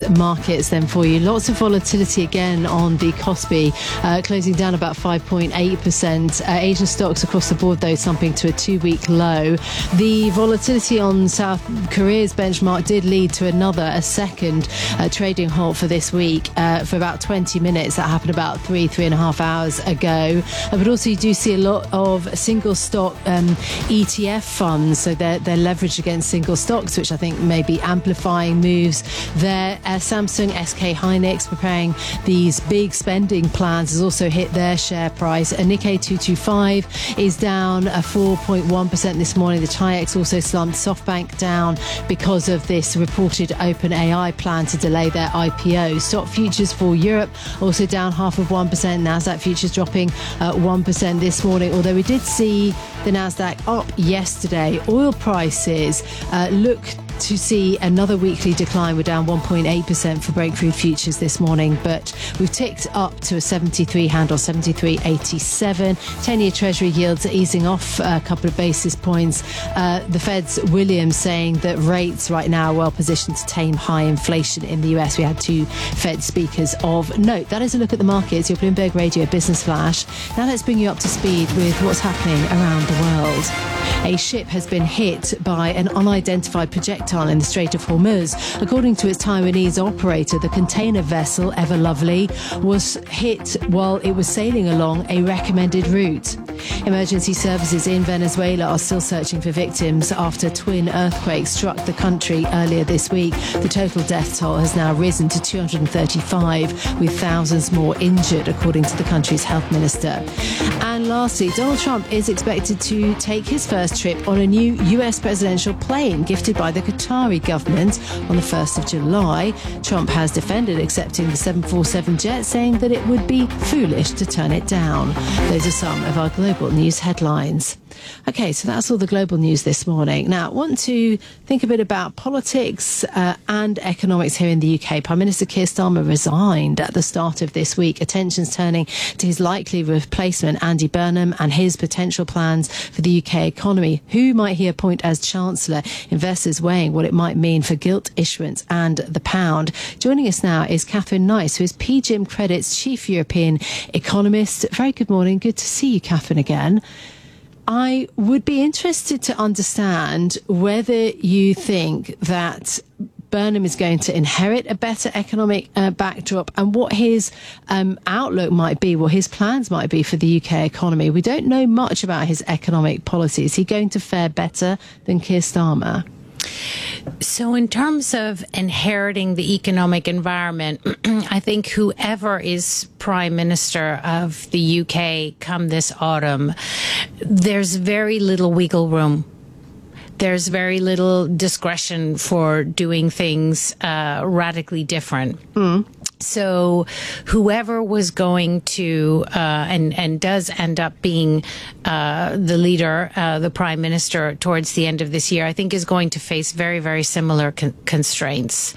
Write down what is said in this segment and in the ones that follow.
markets then for you. Lots of volatility again on the Kospi, closing down about 5.8%. Asian stocks across the board, though, slumping to a 2-week low. The volatility on South Korea's benchmark did lead to a second trading halt for this week for about 20 minutes. That happened about three and a half hours ago. But also you do see a lot of single stock ETF funds, so they're leveraged against single stocks, which I think may be amplifying moves there. Samsung, SK Hynix preparing these big spending plans has also hit their share price. Nikkei 225 is down 4.1% this morning. The TAIEX also slumped. SoftBank down because of this reported OpenAI plan to delay their IPO. Stock futures for Europe also down 0.5%. Nasdaq futures dropping 1% this morning, although we did see the Nasdaq up yesterday. Oil prices look to see another weekly decline. We're down 1.8% for Breakthrough futures this morning, but we've ticked up to a 73 handle, 73.87. 10-year Treasury yields are easing off a couple of basis points. The Fed's Williams saying that rates right now are well positioned to tame high inflation in the US. We had two Fed speakers of note. That is a look at the markets. Your Bloomberg Radio Business Flash. Now let's bring you up to speed with what's happening around the world. A ship has been hit by an unidentified projectile in the Strait of Hormuz. According to its Taiwanese operator, the container vessel Ever Lovely was hit while it was sailing along a recommended route. Emergency services in Venezuela are still searching for victims after twin earthquakes struck the country earlier this week. The total death toll has now risen to 235, with thousands more injured, according to the country's health minister. And lastly, Donald Trump is expected to take his first trip on a new US presidential plane gifted by the Qatari government on the 1st of July. Trump has defended accepting the 747 jet, saying that it would be foolish to turn it down. Those are some of our global news headlines. Okay, so that's all the global news this morning. Now, I want to think a bit about politics and economics here in the UK. Prime Minister Keir Starmer resigned at the start of this week. Attention's turning to his likely replacement, Andy Burnham, and his potential plans for the UK economy. Who might he appoint as Chancellor? Investors weighing what it might mean for gilt issuance and the pound. Joining us now is Catherine Nice, who is PGIM Credit's Chief European Economist. Very good morning. Good to see you, Catherine, again. I would be interested to understand whether you think that Burnham is going to inherit a better economic backdrop and what his outlook might be, what his plans might be for the UK economy. We don't know much about his economic policy. Is he going to fare better than Keir Starmer? So in terms of inheriting the economic environment, I think whoever is Prime Minister of the UK come this autumn, there's very little wiggle room. There's very little discretion for doing things radically different. So whoever was going to and does end up being the leader, the prime minister towards the end of this year, I think is going to face very, very similar constraints.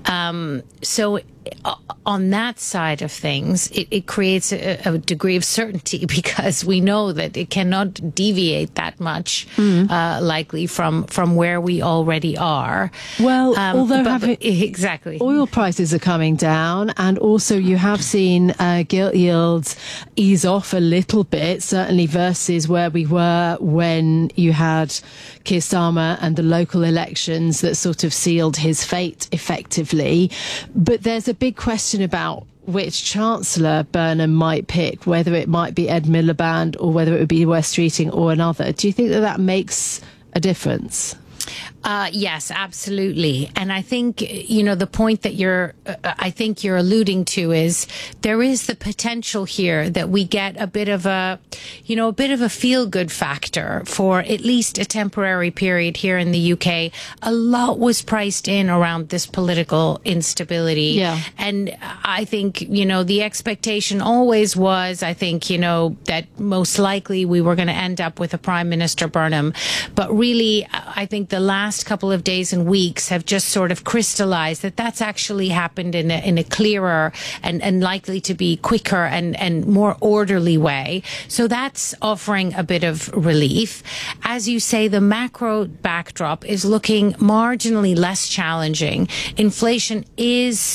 So on that side of things, it creates a degree of certainty because we know that it cannot deviate that much, likely from where we already are. Well, although exactly, oil prices are coming down, and also you have seen gilt yields ease off a little bit, certainly versus where we were when you had Keir Starmer and the local elections that sort of sealed his fate effectively. But there's a big question about which Chancellor Burnham might pick, whether it might be Ed Miliband or whether it would be Wes Streeting or another. Do you think that that makes a difference? Yes, absolutely. And I think, the point that you're alluding to is there is the potential here that we get a bit of a feel-good factor for at least a temporary period here in the UK. A lot was priced in around this political instability. Yeah. And I think, the expectation always was, that most likely we were going to end up with a Prime Minister Burnham. But really, I think the last couple of days and weeks have just sort of crystallized that that's actually happened in a clearer and likely to be quicker and more orderly way. So that's offering a bit of relief. As you say, the macro backdrop is looking marginally less challenging. Inflation is